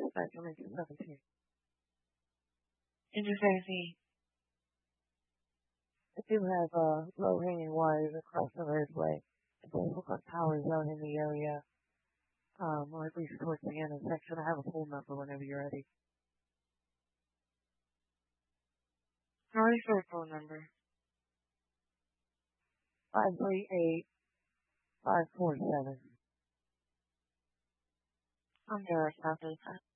start coming to 17. Interfacing. I do have low-hanging wires across the roadway. I do hook up towers out in the area, or at least towards the intersection. I have a phone number whenever you're ready. Sorry for a phone number. 538-547. I'm Dara South